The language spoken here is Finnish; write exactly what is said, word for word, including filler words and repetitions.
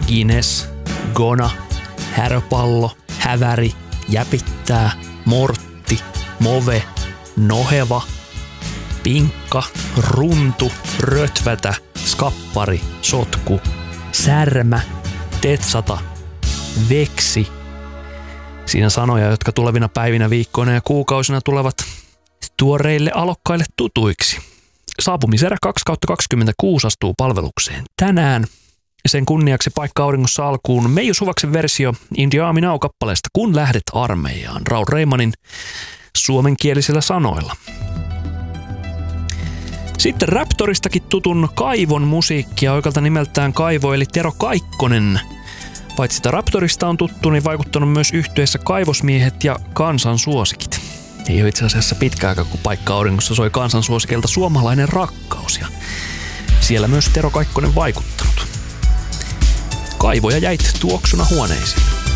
Guinness, Gona, Häröpallo, Häväri, Jäpittää, Mortti, Move, Noheva, Pinkka, Runtu, Rötvätä, Skappari, Sotku, Särmä, Tetsata, Veksi. Siinä sanoja, jotka tulevina päivinä, viikkoina ja kuukausina tulevat tuoreille alokkaille tutuiksi. Saapumiserä kaksi kautta kaksikymmentäkuusi astuu palvelukseen tänään. Sen kunniaksi paikka auringossa alkuun Meiju Suvaksen versio In the Army Now-kappaleesta Kun lähdet armeijaan Raul Reimanin suomenkielisillä sanoilla. Sitten Raptoristakin tutun Kaivon musiikkia oikealta nimeltään Kaivo eli Tero Kaikkonen. Paitsi sitä Raptorista on tuttu, niin vaikuttanut myös yhtyeessä Kaivosmiehet ja Kansansuosikit. Ei ole itse asiassa pitkä aika, kun paikka auringossa soi Kansansuosikilta Suomalainen rakkaus ja siellä myös Tero Kaikkonen vaikuttanut. Kaivoja jäit tuoksuna huoneisiin.